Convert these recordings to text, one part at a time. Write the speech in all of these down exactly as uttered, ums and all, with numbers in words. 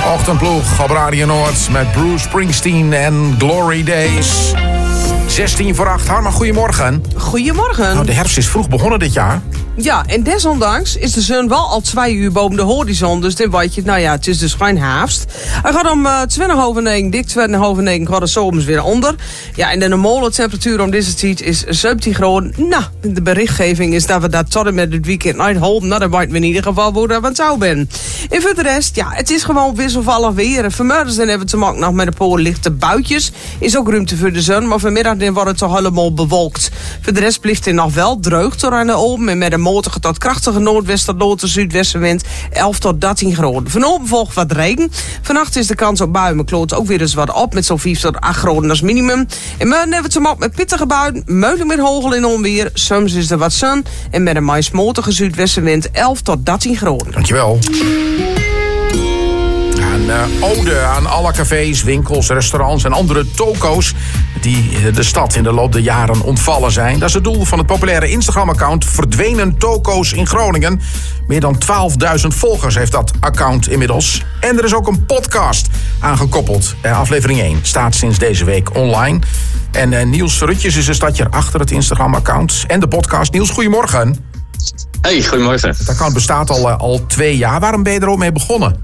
Ochtendploeg op Radio Noord met Bruce Springsteen en Glory Days. zestien voor acht. Harma, goedemorgen. Goedemorgen. Nou, de herfst is vroeg begonnen dit jaar. Ja, en desondanks is de zon wel al twee uur boven de horizon. Dus dan weet je, nou ja, het is dus geen herfst. Hij gaat om uh, twintig over negen, dik twintig over negen, gaat de zomers weer onder. Ja, en de normale temperatuur om deze tijd is zeventien graden. Nou, de berichtgeving is dat we dat tot en met het weekend uithouden. Nou, dan weten we in ieder geval hoe dat we het zou ben. En voor de rest, ja, het is gewoon wisselvallig weer. Vanmiddag dan hebben we te maken nog met een paar lichte buitjes. Is ook ruimte voor de zon, maar vanmiddag dan wordt het toch helemaal bewolkt. Voor de rest blijft het nog wel droog tot aan de open en met een matige tot krachtige noordwesten, noord- en zuidwestenwind elf tot dertien graden. Vanavond volgt wat regen. Vannacht is de kans op buien, maar kloot ook weer eens wat op met zo'n vijf tot acht graden als minimum. En morgen hebben we te maken met pittige buien, mogelijk met hagel en onweer. Soms is er wat zon en met een meest matige zuidwestenwind elf tot dertien graden. Dankjewel. Een uh, ode aan alle cafés, winkels, restaurants en andere toko's die de stad in de loop der jaren ontvallen zijn. Dat is het doel van het populaire Instagram-account Verdwenen Toko's in Groningen. Meer dan twaalfduizend volgers heeft dat account inmiddels. En er is ook een podcast aangekoppeld. Uh, aflevering één staat sinds deze week online. En uh, Niels Rutjes is een stadje achter het Instagram-account en de podcast. Niels, goedemorgen. Hey, goedemorgen. Het account bestaat al, uh, al twee jaar. Waarom ben je er ook mee begonnen?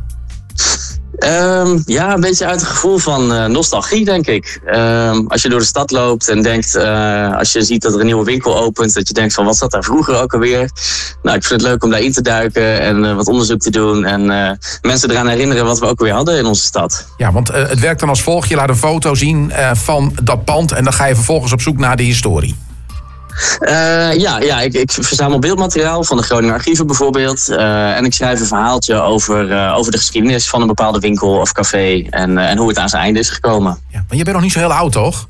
Um, ja, een beetje uit het gevoel van uh, nostalgie, denk ik. Um, als je door de stad loopt en denkt, uh, als je ziet dat er een nieuwe winkel opent, dat je denkt van, wat zat daar vroeger ook alweer? Nou, ik vind het leuk om daarin te duiken en uh, wat onderzoek te doen en uh, mensen eraan herinneren wat we ook alweer hadden in onze stad. Ja, want uh, het werkt dan als volgt. Je laat een foto zien uh, van dat pand en dan ga je vervolgens op zoek naar de historie. Uh, ja, ja ik, ik verzamel beeldmateriaal van de Groninger archieven bijvoorbeeld. Uh, en ik schrijf een verhaaltje over, uh, over de geschiedenis van een bepaalde winkel of café. En, uh, en hoe het aan zijn einde is gekomen. Ja, maar je bent nog niet zo heel oud, toch?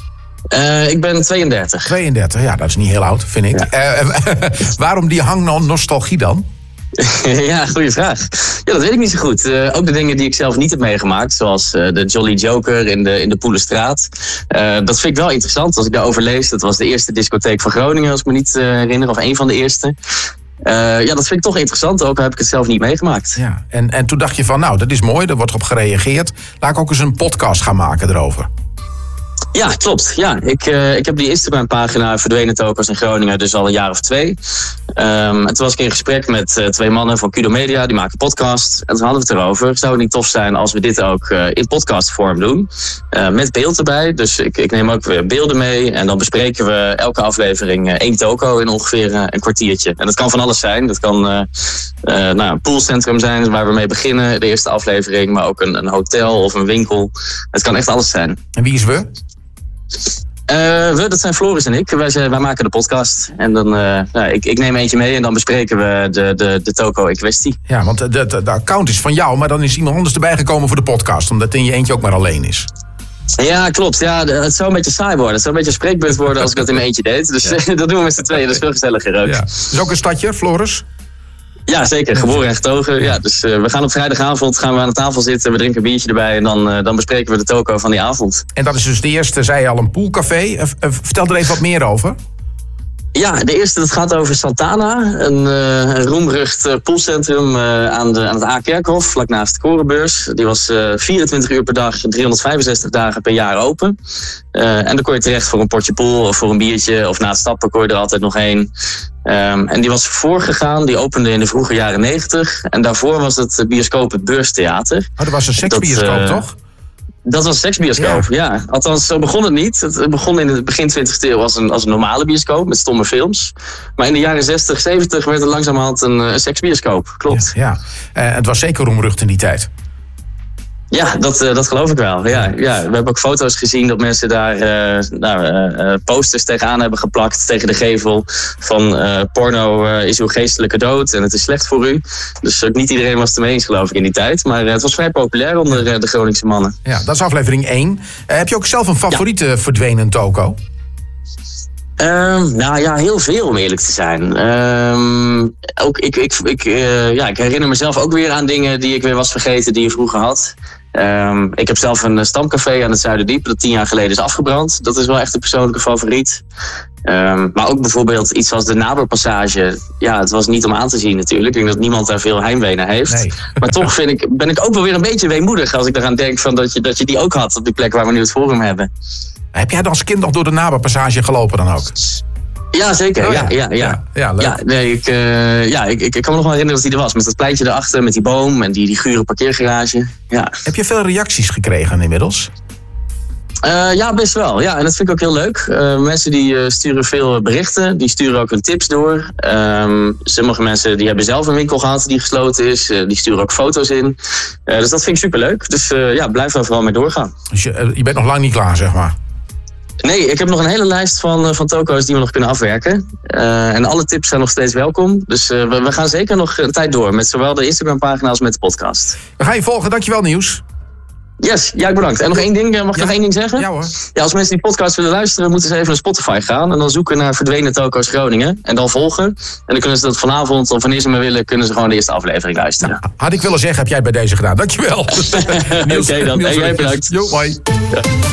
Uh, ik ben tweeëndertig. tweeëndertig, ja, dat is niet heel oud, vind ik. Ja. Uh, waarom die hang naar nostalgie dan? Ja, goede vraag. Ja, dat weet ik niet zo goed. Uh, ook de dingen die ik zelf niet heb meegemaakt, zoals uh, de Jolly Joker in de, in de Poelenstraat. Uh, dat vind ik wel interessant als ik daarover lees. Dat was de eerste discotheek van Groningen, als ik me niet uh, herinner, of een van de eerste. Uh, ja, dat vind ik toch interessant, ook al heb ik het zelf niet meegemaakt. Ja, en, en toen dacht je van, nou, dat is mooi, er wordt op gereageerd. Laat ik ook eens een podcast gaan maken erover. Ja, klopt. Ja, ik, uh, ik heb die Instagram-pagina Verdwenen Toko's in Groningen dus al een jaar of twee. Um, en toen was ik in gesprek met uh, twee mannen van Kudo Media, die maken podcast. En toen hadden we het erover. Zou het niet tof zijn als we dit ook uh, in podcastvorm doen? Uh, met beeld erbij. Dus ik, ik neem ook weer beelden mee. En dan bespreken we elke aflevering uh, één toko in ongeveer uh, een kwartiertje. En dat kan van alles zijn. Dat kan uh, uh, nou, een poolcentrum zijn waar we mee beginnen, de eerste aflevering. Maar ook een, een hotel of een winkel. Het kan echt alles zijn. En wie is we? Uh, we, dat zijn Floris en ik. Wij, zijn, wij maken de podcast. En dan, uh, nou, ik, ik neem eentje mee en dan bespreken we de, de, de toko in kwestie. Ja, want de, de, de account is van jou, maar dan is iemand anders erbij gekomen voor de podcast. Omdat het in je eentje ook maar alleen is. Ja, klopt. Ja, het zou een beetje saai worden. Het zou een beetje een spreekbeurt worden als ik dat in mijn eentje deed. Dus ja. Dat doen we met z'n tweeën. Dat is veel gezelliger ook. Ja. Is ook een stadje, Floris? Ja, zeker. Geboren en getogen. Ja, dus uh, we gaan op vrijdagavond gaan we aan de tafel zitten. We drinken een biertje erbij en dan, uh, dan bespreken we de toko van die avond. En dat is dus de eerste, zei je al, een poolcafé. Uh, uh, vertel er even wat meer over. Ja, de eerste dat gaat over Santana. Een, uh, een roemrucht uh, poolcentrum uh, aan, de, aan het A-Kerkhof, vlak naast de Korenbeurs. Die was uh, vierentwintig uur per dag, driehonderdvijfenzestig dagen per jaar open. Uh, en dan kon je terecht voor een potje pool of voor een biertje. Of na het stappen kon je er altijd nog heen. Um, en die was voorgegaan, die opende in de vroege jaren negentig. En daarvoor was het bioscoop het Beurstheater. Oh, dat was een seksbioscoop, uh, toch? Dat was een seksbioscoop, ja. ja. Althans, zo begon het niet. Het begon in het begin twintigste eeuw als een, als een normale bioscoop met stomme films. Maar in de jaren zestig, zeventig werd het langzamerhand een, een seksbioscoop. Klopt. Ja, ja. Uh, het was zeker roemrucht in die tijd. Ja, dat, uh, dat geloof ik wel. Ja, ja. We hebben ook foto's gezien dat mensen daar uh, nou, uh, posters tegenaan hebben geplakt, tegen de gevel. Van uh, porno uh, is uw geestelijke dood en het is slecht voor u. Dus ook niet iedereen was het ermee eens, geloof ik, in die tijd. Maar uh, het was vrij populair onder uh, de Groningse mannen. Ja, dat is aflevering één. Uh, heb je ook zelf een favoriete ja. verdwenen toko? Um, nou ja, heel veel om eerlijk te zijn. Um, ook ik, ik, ik, uh, ja, ik herinner mezelf ook weer aan dingen die ik weer was vergeten die je vroeger had. Um, ik heb zelf een stamcafé aan het Zuiderdiep dat tien jaar geleden is afgebrand. Dat is wel echt een persoonlijke favoriet. Um, maar ook bijvoorbeeld iets als de Naberpassage. Ja, het was niet om aan te zien natuurlijk. Ik denk dat niemand daar veel heimwee naar heeft. Nee. Maar toch vind ik, ben ik ook wel weer een beetje weemoedig als ik eraan denk van dat, je, dat je die ook had op die plek waar we nu het forum hebben. Heb jij dan als kind nog door de Naberpassage gelopen dan ook? Ja, zeker. Oh, ja. Ja, ja, ja. ja, ja, leuk. ja, nee, ik, uh, ja ik, ik, ik kan me nog wel herinneren dat hij er was. Met dat pleintje erachter, met die boom en die, die gure parkeergarage. Ja. Heb je veel reacties gekregen inmiddels? Uh, ja, best wel. Ja, en dat vind ik ook heel leuk. Uh, mensen die uh, sturen veel berichten. Die sturen ook hun tips door. Um, sommige mensen die hebben zelf een winkel gehad die gesloten is. Uh, die sturen ook foto's in. Uh, dus dat vind ik superleuk. Dus uh, ja, blijf daar vooral mee doorgaan. Dus je, uh, je bent nog lang niet klaar, zeg maar? Nee, ik heb nog een hele lijst van, uh, van toko's die we nog kunnen afwerken. Uh, en alle tips zijn nog steeds welkom. Dus uh, we, we gaan zeker nog een tijd door. Met zowel de Instagram-pagina als met de podcast. We gaan je volgen. Dankjewel, Nieuws. Yes, ja, bedankt. En nog één ding, mag ik ja. nog één ding zeggen? Ja hoor. Ja, als mensen die podcast willen luisteren, moeten ze even naar Spotify gaan. En dan zoeken naar Verdwenen Toko's Groningen. En dan volgen. En dan kunnen ze dat vanavond, of wanneer ze maar willen, kunnen ze gewoon de eerste aflevering luisteren. Ja, had ik willen zeggen, heb jij bij deze gedaan. Dankjewel. Oké okay, dan. Hey, jij bedankt. Jo, hoi. Ja.